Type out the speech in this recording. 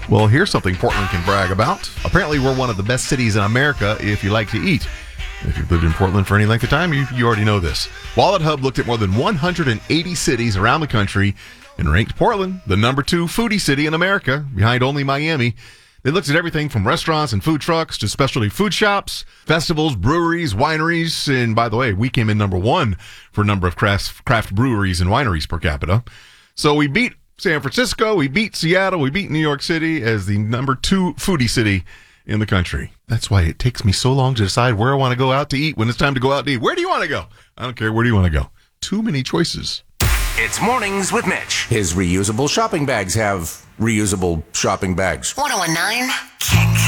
Well, here's something Portland can brag about. Apparently, we're one of the best cities in America if you like to eat. If you've lived in Portland for any length of time, you already know this. Wallet Hub looked at more than 180 cities around the country and ranked Portland the number 2 foodie city in America, behind only Miami. They looked at everything from restaurants and food trucks to specialty food shops, festivals, breweries, wineries, and by the way, we came in number 1 for number of craft breweries and wineries per capita. So we beat San Francisco, we beat Seattle, we beat New York City as the number 2 foodie city in the country. That's why it takes me so long to decide where I want to go out to eat when it's time to go out to eat. Where do you want to go? I don't care. Where do you want to go? Too many choices. It's Mornings with Mitch. His reusable shopping bags have reusable shopping bags. 101.9 Kick.